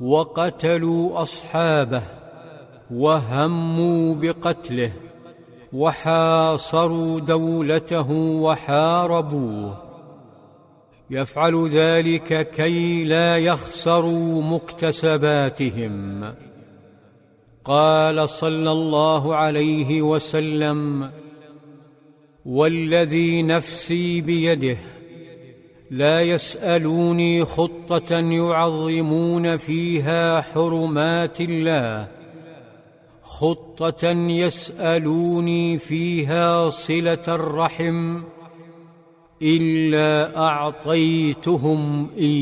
وقتلوا أصحابه وهموا بقتله وحاصروا دولته وحاربوه، يفعل ذلك كي لا يخسروا مكتسباتهم. قال صلى الله عليه وسلم: والذي نفسي بيده لا يسألوني خطة يعظمون فيها حرمات الله، خطة يسألوني فيها صلة الرحم، إلا أعطيتهم إياه.